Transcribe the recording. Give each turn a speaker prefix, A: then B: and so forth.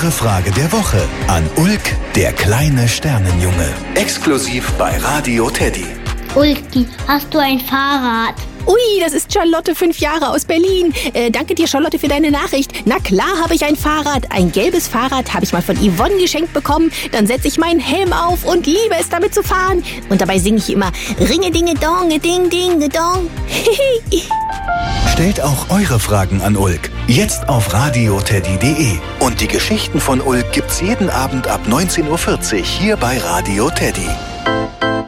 A: eure Frage der Woche an Ulk, der kleine Sternenjunge. Exklusiv bei Radio Teddy.
B: Ulki, hast du ein Fahrrad?
C: Ui, das ist Charlotte, 5 Jahre aus Berlin. Danke dir, Charlotte, für deine Nachricht. Na klar habe ich ein Fahrrad. Ein gelbes Fahrrad habe ich mal von Yvonne geschenkt bekommen. Dann setze ich meinen Helm auf und liebe es, damit zu fahren. Und dabei singe ich immer Ringe-Dinge-Dong, Ding-Ding-Dong.
A: Stellt auch eure Fragen an Ulk. Jetzt auf radioteddy.de. Und die Geschichten von Ulk gibt's jeden Abend ab 19:40 Uhr hier bei Radio Teddy.